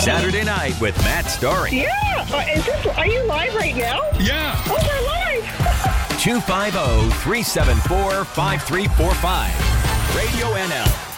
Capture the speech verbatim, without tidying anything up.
Saturday Night with Matt Story. Yeah. Uh, is this, are you live right now? Yeah. Oh, we're live. two five zero, three seven four, five three four five. Radio N L.